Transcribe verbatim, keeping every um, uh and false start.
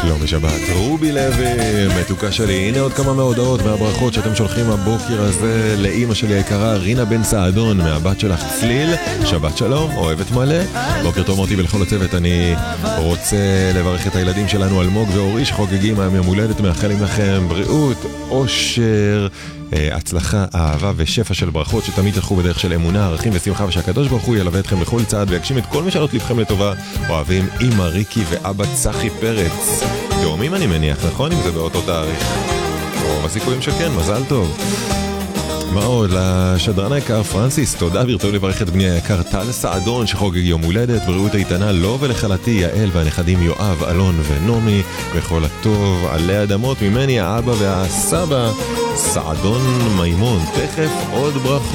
לא משבת, רובי לוי, מתוקה שלי. הנה עוד כמה מההודעות מהברכות שאתם שולחים הבוקר הזה לאמא שלי היקרה רינה בן סעדון, מהבת שלך צליל. שבת שלום, אוהבת מלא. בוקר טוב מוטי ולכל הצוות. אני רוצה לברך את הילדים שלנו אלמוג ואורי שחוגגים היום יום הולדת. מאחלים לכם בריאות, אושר, הצלחה, אהבה ושפע של ברכות שתמיד תלכו בדרך של אמונה, ערכים ושמחה, ושהקדוש ברוך הוא ילווה אתכם בכל צעד ויגשים את כל משאלות לבכם לטובה. אוהבים אמא ריקי ואבא צחי פרץ. תאומים אני מניח, נכון? אם זה באותו תאריך, או בסיכויים שכן, מזל טוב. מאוד לשדרן היקר פרנסיס, תודה, ברצוי לברך את בני היקר טל סעדון שחוגג יום הולדת, בריאות איתנה לו ולחלתי יעל והנכדים יואב, אלון ונומי, וכל הטוב עלי אדמות ממני האבא והסבא סעדון מימון. תכף עוד ברכות.